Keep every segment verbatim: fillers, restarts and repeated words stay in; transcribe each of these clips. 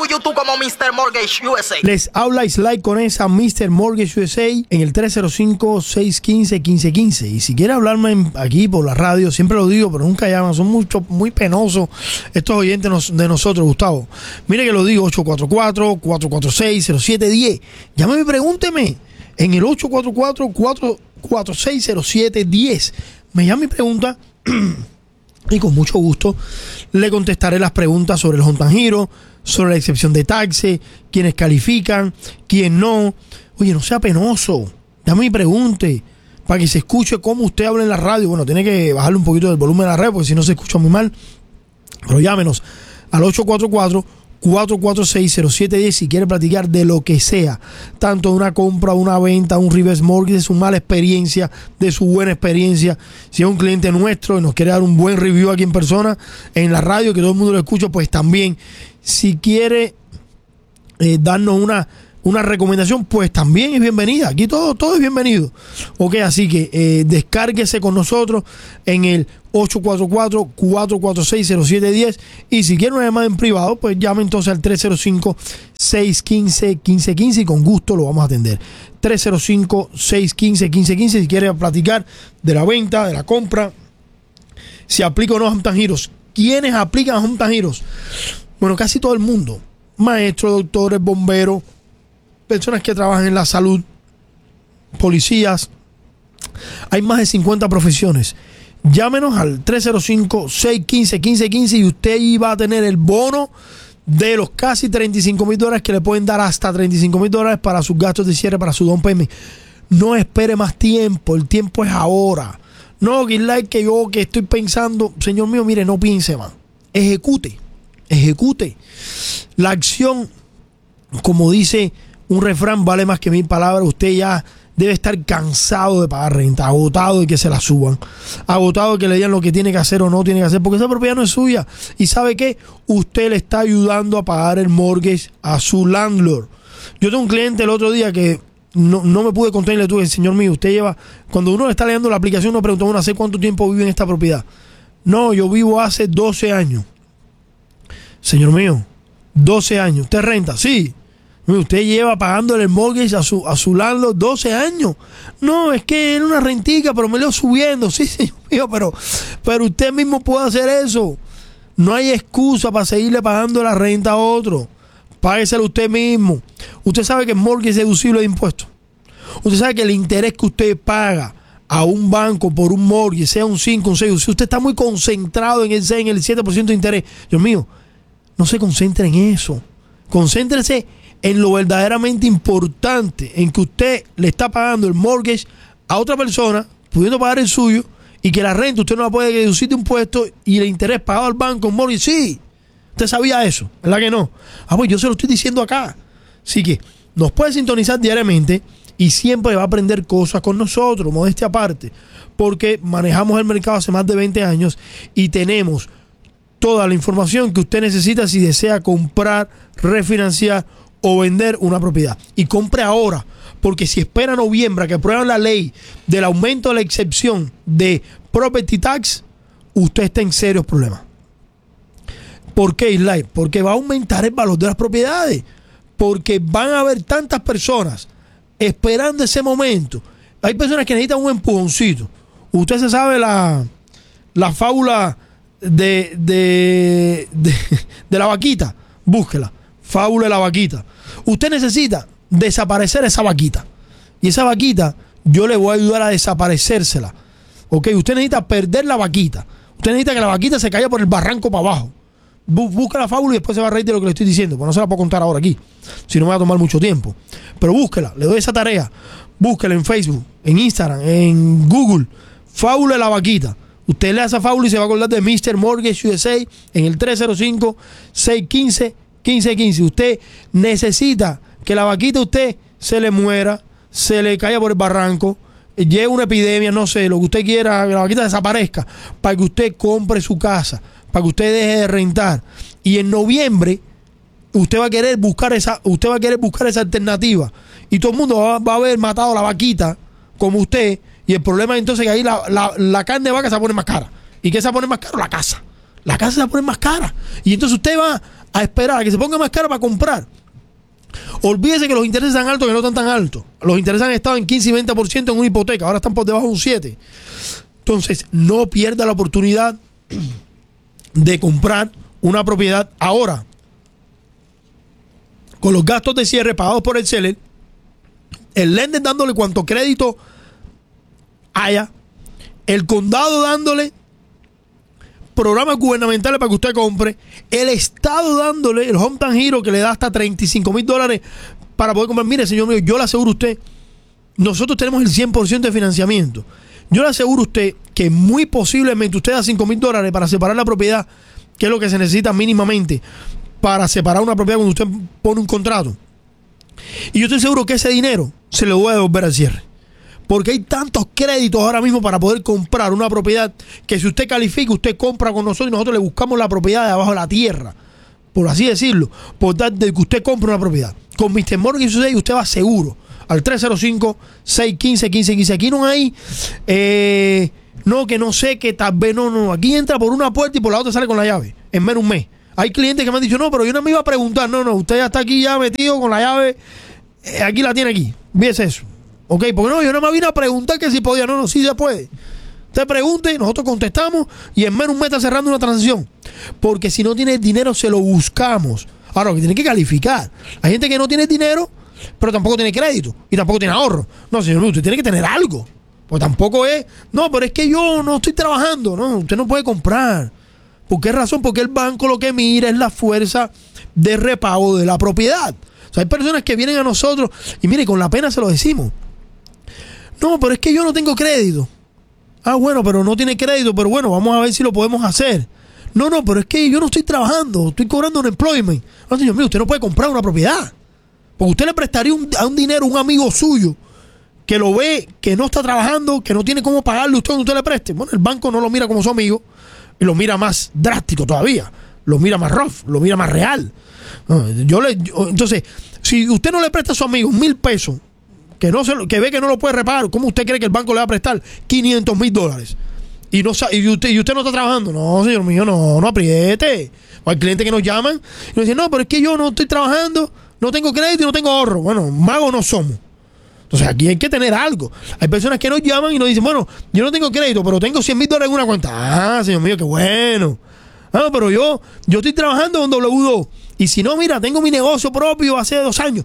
YouTube como mister Mortgage U S A. Les habla Islay con esa mister Mortgage U S A en el tres cero cinco, seis uno cinco, uno cinco uno cinco. Y si quiere hablarme aquí por la radio, siempre lo digo, pero nunca llaman. Son mucho, muy penosos estos oyentes de nosotros, Gustavo. Mire que lo digo, ocho cuatro cuatro, cuatro cuatro seis, cero siete uno cero. Llámeme y pregúnteme en el ocho cuatro cuatro, cuatro cuatro seis, cero siete uno cero. Me llama y pregunta y con mucho gusto le contestaré las preguntas sobre el Home and Hero, sobre la excepción de taxes, quiénes califican, quién no. Oye, no sea penoso, llame y pregunte para que se escuche cómo usted habla en la radio. Bueno, tiene que bajarle un poquito del volumen de la radio porque si no se escucha muy mal. Pero llámenos al ocho cuatro cuatro, cuatro cuatro seis, cero siete uno cero si quiere platicar de lo que sea, tanto de una compra, una venta, un reverse mortgage, de su mala experiencia, de su buena experiencia. Si es un cliente nuestro y nos quiere dar un buen review aquí en persona, en la radio, que todo el mundo lo escucha, pues también. Si quiere eh, darnos una, una recomendación, pues también es bienvenida. Aquí todo, todo es bienvenido. Ok, así que eh, descárguese con nosotros en el ocho cuatro cuatro, cuatro cuatro seis, cero siete uno cero. Y si quiere una llamada en privado, pues llame entonces al tres cero cinco, seis uno cinco, uno cinco uno cinco y con gusto lo vamos a atender. tres cero cinco, seis uno cinco, uno cinco uno cinco si quiere platicar de la venta, de la compra, si aplica o no a Home and Heroes. ¿Quiénes aplican a Home and Heroes? Bueno, casi todo el mundo. Maestros, doctores, bomberos, personas que trabajan en la salud, policías. Hay más de cincuenta profesiones. Llámenos al tres cero cinco, seis uno cinco, uno cinco uno cinco y usted iba a tener el bono de los casi treinta y cinco mil dólares que le pueden dar hasta treinta y cinco mil dólares para sus gastos de cierre, para su down payment. No espere más tiempo, el tiempo es ahora. No, que like que yo que estoy pensando, señor mío, mire, no piense más. Ejecute, ejecute. La acción, como dice un refrán, vale más que mil palabras. Usted ya debe estar cansado de pagar renta, agotado de que se la suban, agotado de que le digan lo que tiene que hacer o no tiene que hacer, porque esa propiedad no es suya. ¿Y sabe qué? Usted le está ayudando a pagar el mortgage a su landlord. Yo tengo un cliente el otro día que no, no me pude contar y le tuve, señor mío, usted lleva, cuando uno le está leyendo la aplicación, uno pregunta, bueno, ¿hace cuánto tiempo vive en esta propiedad? No, yo vivo hace doce años. Señor mío, doce años. ¿Usted renta? Sí. Usted lleva pagándole el mortgage a su, a su landlord doce años. No, es que era una rentica, pero me lo subiendo. Sí, señor mío, pero, pero usted mismo puede hacer eso. No hay excusa para seguirle pagando la renta a otro. Págueselo usted mismo. Usted sabe que el mortgage es deducible de impuestos. Usted sabe que el interés que usted paga a un banco por un mortgage, sea un cinco, un seis, si usted está muy concentrado en el seis, en el siete por ciento de interés, Dios mío, no se concentre en eso. Concéntrese en lo verdaderamente importante, en que usted le está pagando el mortgage a otra persona, pudiendo pagar el suyo, y que la renta usted no la puede deducir de impuestos y el interés pagado al banco en mortgage, sí. Usted sabía eso, ¿verdad que no? Ah, pues yo se lo estoy diciendo acá. Así que nos puede sintonizar diariamente y siempre va a aprender cosas con nosotros, modestia aparte, porque manejamos el mercado hace más de veinte años y tenemos toda la información que usted necesita si desea comprar, refinanciar o vender una propiedad. Y compre ahora, porque si espera noviembre a que aprueben la ley del aumento de la excepción de property tax, usted está en serios problemas. ¿Por qué, Islay? Porque va a aumentar el valor de las propiedades, porque van a haber tantas personas esperando ese momento. Hay personas que necesitan un empujoncito. Usted se sabe la, la fábula de, de, de, de la vaquita. Búsquela. Fábula de la vaquita. Usted necesita desaparecer esa vaquita. Y esa vaquita, yo le voy a ayudar a desaparecérsela. Ok, usted necesita perder la vaquita. Usted necesita que la vaquita se caiga por el barranco para abajo. Busca la fábula y después se va a reír de lo que le estoy diciendo, porque no se la puedo contar ahora aquí, si no me va a tomar mucho tiempo. Pero búsquela, le doy esa tarea. Búsquela en Facebook, en Instagram, en Google. Fábula de la vaquita. Usted lea esa fábula y se va a acordar de mister Mortgage U S A en el tres cero cinco, seis uno cinco, uno cinco uno cinco. Usted necesita que la vaquita a usted se le muera, se le caiga por el barranco, llegue una epidemia, no sé, lo que usted quiera, que la vaquita desaparezca, para que usted compre su casa, para que usted deje de rentar. Y en noviembre usted va a querer buscar esa, usted va a querer buscar esa alternativa. Y todo el mundo va, va a haber matado a la vaquita como usted. Y el problema es entonces que ahí la, la, la carne de vaca se pone más cara. ¿Y qué se pone más caro? La casa. la casa se va a poner más cara. Y entonces usted va a esperar a que se ponga más cara para comprar. Olvídese que los intereses están altos, que no están tan altos. Los intereses han estado en quince y veinte por ciento en una hipoteca, ahora están por debajo de un siete por ciento. Entonces, no pierda la oportunidad de comprar una propiedad ahora. Con los gastos de cierre pagados por el seller, el lender dándole cuanto crédito haya, el condado dándole programas gubernamentales para que usted compre, el estado dándole el Hometown Hero que le da hasta treinta y cinco mil dólares para poder comprar. Mire, señor mío, yo le aseguro a usted, nosotros tenemos el cien por ciento de financiamiento. Yo le aseguro a usted que muy posiblemente usted da cinco mil dólares para separar la propiedad, que es lo que se necesita mínimamente para separar una propiedad cuando usted pone un contrato. Y yo estoy seguro que ese dinero se le voy a devolver al cierre. Porque hay tantos créditos ahora mismo para poder comprar una propiedad que si usted califica, usted compra con nosotros y nosotros le buscamos la propiedad de abajo de la tierra, por así decirlo, por tal de que usted compre una propiedad. Con mister Mortgage U S A usted va seguro al tres cero cinco, seis uno cinco, uno cinco uno cinco. Aquí no hay, eh, no, que no sé, que tal vez, no, no. Aquí entra por una puerta y por la otra sale con la llave en menos de un mes. Hay clientes que me han dicho, no, pero yo no me iba a preguntar. No, no, usted ya está aquí ya metido con la llave. Eh, aquí la tiene aquí. Viese eso. Ok, porque no, yo no me vine a preguntar que si podía. No, no, sí se puede. Usted pregunte, nosotros contestamos y en menos de un mes está cerrando una transacción. Porque si no tiene dinero, se lo buscamos. Ahora, que tiene que calificar. Hay gente que no tiene dinero, pero tampoco tiene crédito y tampoco tiene ahorro. No, señor, usted tiene que tener algo. Pues tampoco es, no, pero es que yo no estoy trabajando. No, usted no puede comprar. ¿Por qué razón? Porque el banco lo que mira es la fuerza de repago de la propiedad. O sea, hay personas que vienen a nosotros y mire, con la pena se lo decimos. No, pero es que yo no tengo crédito. Ah, bueno, pero no tiene crédito, pero bueno, vamos a ver si lo podemos hacer. No, no, pero es que yo no estoy trabajando, estoy cobrando un employment. No, señor mío, usted no puede comprar una propiedad. Porque usted le prestaría un, a un dinero a un amigo suyo que lo ve, que no está trabajando, que no tiene cómo pagarle usted cuando usted le preste. Bueno, el banco no lo mira como su amigo y lo mira más drástico todavía. Lo mira más rough, lo mira más real. Yo le, yo, entonces, si usted no le presta a su amigo mil pesos, que no se lo, que ve que no lo puede reparar, ¿cómo usted cree que el banco le va a prestar quinientos mil dólares? Y, no, y, usted, y usted no está trabajando. No, señor mío, no, no apriete. O hay clientes que nos llaman y nos dicen, no, pero es que yo no estoy trabajando, no tengo crédito y no tengo ahorro. Bueno, magos no somos. Entonces aquí hay que tener algo. Hay personas que nos llaman y nos dicen, bueno, yo no tengo crédito, pero tengo cien mil dólares en una cuenta. Ah, señor mío, qué bueno. Ah, pero yo, yo estoy trabajando con W dos. Y si no, mira, tengo mi negocio propio hace dos años.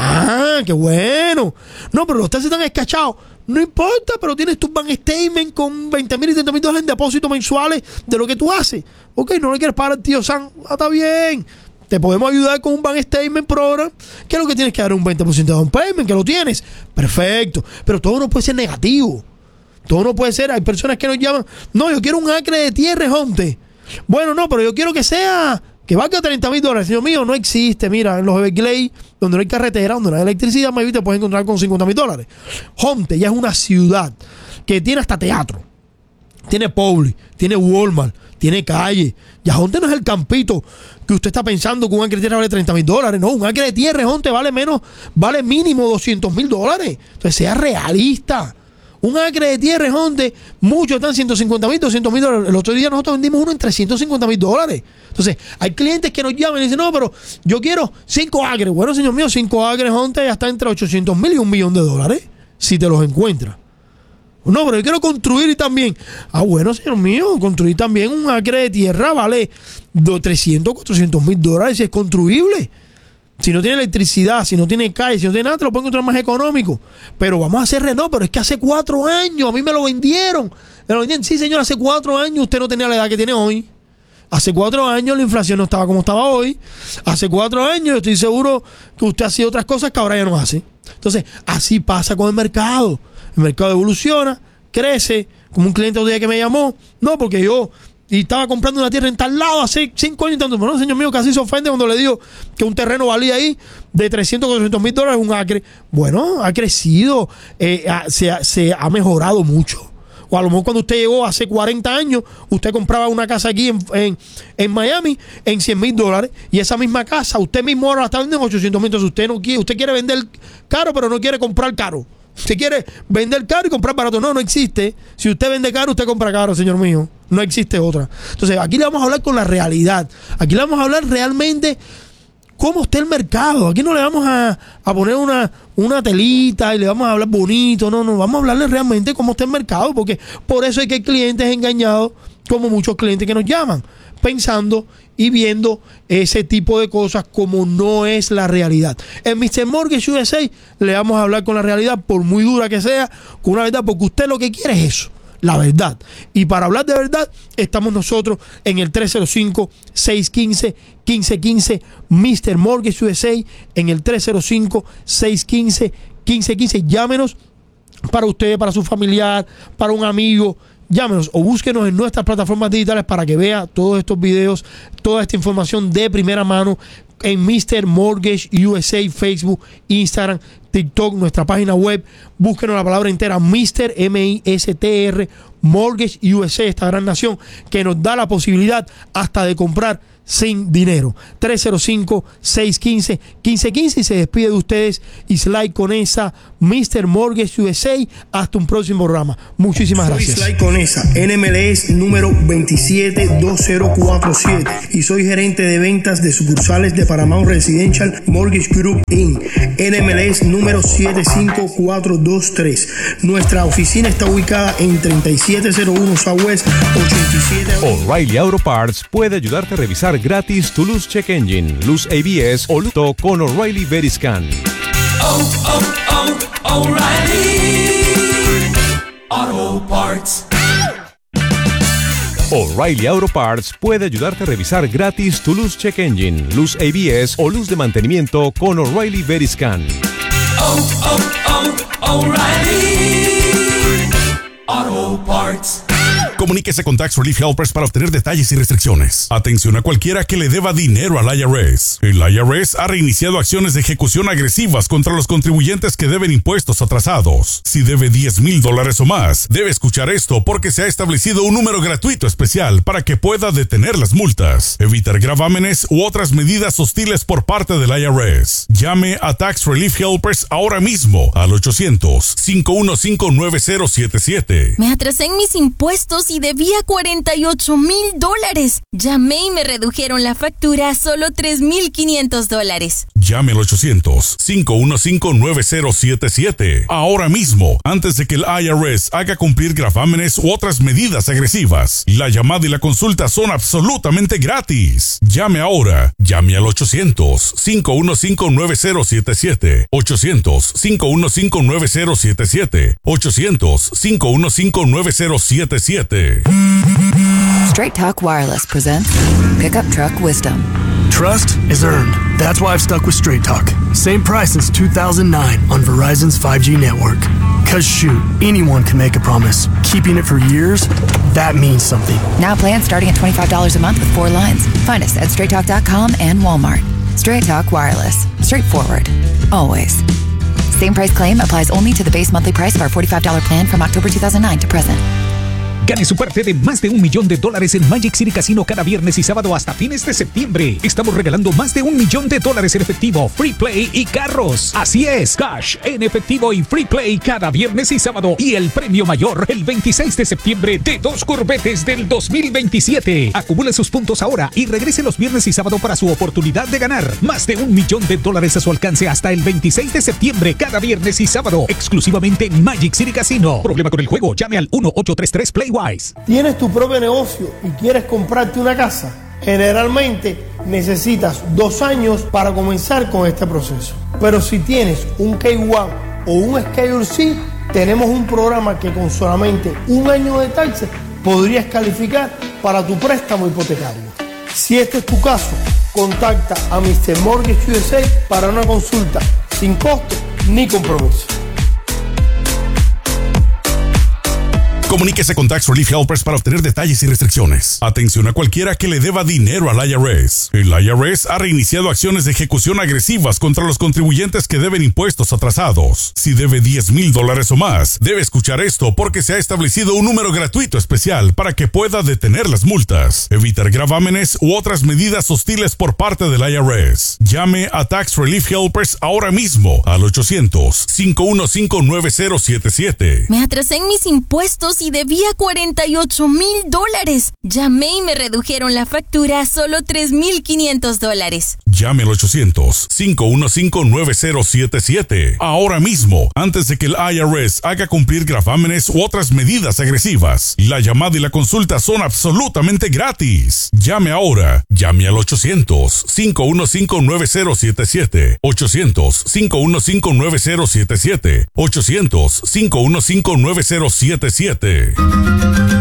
Ah, qué bueno. No, pero los taxes están escachados. No importa, pero tienes tu bank statement con veinte mil y treinta mil dólares en depósitos mensuales de lo que tú haces. Ok, no le quieres pagar al tío Sam. Ah, está bien. Te podemos ayudar con un bank statement program. ¿Qué es lo que tienes que dar? Un veinte por ciento de down payment, que lo tienes. Perfecto. Pero todo no puede ser negativo. Todo no puede ser. Hay personas que nos llaman. No, yo quiero un acre de tierra, Jonte. Bueno, no, pero yo quiero que sea, que valga treinta mil dólares. Señor mío, no existe. Mira, en los Everglades, donde no hay carretera, donde no hay electricidad, maybe te puedes encontrar con cincuenta mil dólares. Jonte ya es una ciudad que tiene hasta teatro. Tiene Publix, tiene Walmart, tiene calle. Ya Jonte no es el campito que usted está pensando que un acre de tierra vale treinta mil dólares. No, un acre de tierra, Jonte, vale menos, vale mínimo doscientos mil dólares. Entonces, sea realista. Un acre de tierra, Jonte, muchos están ciento cincuenta mil, doscientos mil dólares. El otro día nosotros vendimos uno en trescientos cincuenta mil dólares. Entonces, hay clientes que nos llaman y dicen, no, pero yo quiero cinco acres. Bueno, señor mío, cinco acres, Jonte, ya está entre ochocientos mil y un millón de dólares, si te los encuentras. No, pero yo quiero construir también. Ah, bueno, señor mío, construir también un acre de tierra vale trescientos, cuatrocientos mil dólares si es construible. Si no tiene electricidad, si no tiene calle, si no tiene nada, te lo pueden encontrar más económico. Pero vamos a hacer no, pero es que hace cuatro años a mí me lo vendieron. Me lo vendieron. Sí, señor, hace cuatro años usted no tenía la edad que tiene hoy. Hace cuatro años la inflación no estaba como estaba hoy. Hace cuatro años yo estoy seguro que usted hacía otras cosas que ahora ya no hace. Entonces, así pasa con el mercado. El mercado evoluciona, crece. Como un cliente otro día que me llamó. No, porque yo... y estaba comprando una tierra en tal lado hace cinco años y tanto. Bueno, señor mío, casi se ofende cuando le digo que un terreno valía ahí de trescientos, cuatrocientos mil dólares un acre. Bueno, ha crecido, eh, se, ha, se ha mejorado mucho. O a lo mejor cuando usted llegó hace cuarenta años, usted compraba una casa aquí en, en, en Miami en cien mil dólares. Y esa misma casa, usted mismo ahora la está vendiendo en ochocientos mil. Entonces usted no quiere, usted quiere vender caro, pero no quiere comprar caro. Usted quiere vender caro y comprar barato. No, no existe. Si usted vende caro, usted compra caro, señor mío. No existe otra. Entonces, aquí le vamos a hablar con la realidad. Aquí le vamos a hablar realmente cómo está el mercado. Aquí no le vamos a, a poner una, una telita y le vamos a hablar bonito. No, no, vamos a hablarle realmente cómo está el mercado. Porque por eso es que hay clientes engañados, como muchos clientes que nos llaman, pensando y viendo ese tipo de cosas como no es la realidad. En mister Mortgage U S A le vamos a hablar con la realidad, por muy dura que sea, con una verdad, porque usted lo que quiere es eso, la verdad. Y para hablar de verdad, estamos nosotros en el tres cero cinco, seis uno cinco, uno cinco uno cinco, mister Mortgage U S A, en el tres cero cinco, seis uno cinco, uno cinco uno cinco. Llámenos para usted, para su familiar, para un amigo. Llámenos o búsquenos en nuestras plataformas digitales para que vea todos estos videos, toda esta información de primera mano en mister Mortgage U S A, Facebook, Instagram, TikTok, nuestra página web. Búsquenos la palabra entera, mister M I S T R, Mortgage U S A, esta gran nación que nos da la posibilidad hasta de comprar sin dinero. tres cero cinco, seis uno cinco, uno cinco uno cinco y se despide de ustedes Islay Conesa, mister Mortgage U S A. Hasta un próximo programa. Muchísimas gracias. Soy Islay Conesa, N M L S número veintisiete dos cero cuatro siete y soy gerente de ventas de sucursales de Paramount Residential Mortgage Group incorporated, N M L S número siete cinco cuatro dos tres. Nuestra oficina está ubicada en treinta y siete cero uno Southwest ochenta y siete. O'Reilly Auto Parts puede ayudarte a revisar gratis tu luz check engine, luz A B S o luto con O'Reilly Veriscan. Oh, oh, oh, O'Reilly Auto Parts. O'Reilly Auto Parts puede ayudarte a revisar gratis tu luz check engine, luz A B S o luz de mantenimiento con O'Reilly Veriscan. Oh, oh, oh, O'Reilly Auto Parts. Comuníquese con Tax Relief Helpers para obtener detalles y restricciones. Atención a cualquiera que le deba dinero al I R S. El I R S ha reiniciado acciones de ejecución agresivas contra los contribuyentes que deben impuestos atrasados. Si debe diez mil dólares o más, debe escuchar esto porque se ha establecido un número gratuito especial para que pueda detener las multas, evitar gravámenes u otras medidas hostiles por parte del I R S. Llame a Tax Relief Helpers ahora mismo al ochocientos, cinco uno cinco, nueve cero siete siete. Me atrasé en mis impuestos y debía cuarenta y ocho mil dólares. Llamé y me redujeron la factura a solo tres mil quinientos dólares. Llame al ochocientos, cinco uno cinco, nueve cero siete siete. Ahora mismo, antes de que el I R S haga cumplir gravámenes u otras medidas agresivas. La llamada y la consulta son absolutamente gratis. Llame ahora. Llame al ochocientos, cinco uno cinco, nueve cero siete siete. ochocientos, cinco uno cinco, nueve cero siete siete. ochocientos, cinco uno cinco, nueve cero siete siete. Straight Talk Wireless presents Pickup Truck Wisdom. Trust is earned. That's why I've stuck with Straight Talk. Same price since two thousand nine on Verizon's five G network. Cause shoot, anyone can make a promise. Keeping it for years, that means something. Now plans starting at twenty-five dollars a month with four lines. Find us at straight talk dot com and Walmart. Straight Talk Wireless. Straightforward. Always. Same price claim applies only to the base monthly price of our forty-five dollars plan from October two thousand nine to present. Gane su parte de más de un millón de dólares en Magic City Casino cada viernes y sábado hasta fines de septiembre. Estamos regalando más de un millón de dólares en efectivo, free play y carros. Así es, cash en efectivo y free play cada viernes y sábado. Y el premio mayor el veintiséis de septiembre de dos Corvettes del dos mil veintisiete. Acumule sus puntos ahora y regrese los viernes y sábado para su oportunidad de ganar más de un millón de dólares a su alcance hasta el veintiséis de septiembre cada viernes y sábado. Exclusivamente en Magic City Casino. Problema con el juego, llame al uno ocho tres tres play. ¿Tienes tu propio negocio y quieres comprarte una casa? Generalmente necesitas dos años para comenzar con este proceso. Pero si tienes un K uno o un Schedule C, tenemos un programa que con solamente un año de taxes podrías calificar para tu préstamo hipotecario. Si este es tu caso, contacta a mister Mortgage U S A para una consulta sin costo ni compromiso. Comuníquese con Tax Relief Helpers para obtener detalles y restricciones. Atención a cualquiera que le deba dinero al I R S. El I R S ha reiniciado acciones de ejecución agresivas contra los contribuyentes que deben impuestos atrasados. Si debe diez mil dólares o más, debe escuchar esto porque se ha establecido un número gratuito especial para que pueda detener las multas, evitar gravámenes u otras medidas hostiles por parte del I R S. Llame a Tax Relief Helpers ahora mismo al ochocientos, cinco uno cinco, nueve cero siete siete. Me atrasé en mis impuestos y debía cuarenta y ocho mil dólares. Llamé y me redujeron la factura a solo tres mil quinientos dólares. Llame al ochocientos, cinco uno cinco, nueve cero siete siete ahora mismo, antes de que el I R S haga cumplir gravámenes u otras medidas agresivas. La llamada y la consulta son absolutamente gratis. Llame ahora. Llame al ochocientos, cinco uno cinco, nueve cero siete siete. ochocientos, cinco uno cinco, nueve cero siete siete. ochocientos, cinco uno cinco, nueve cero siete siete.